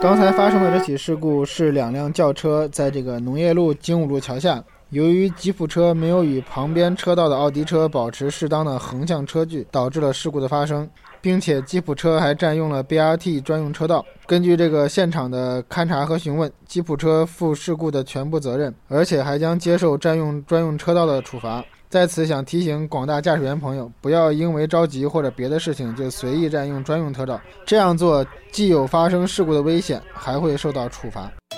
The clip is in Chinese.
刚才发生的这起事故是两辆轿车在这个农业路经武路桥下，由于吉普车没有与旁边车道的奥迪车保持适当的横向车距，导致了事故的发生，并且吉普车还占用了 BRT 专用车道。根据这个现场的勘查和询问，吉普车负事故的全部责任，而且还将接受占用专用车道的处罚。在此想提醒广大驾驶员朋友，不要因为着急或者别的事情就随意占用专用车道，这样做既有发生事故的危险，还会受到处罚。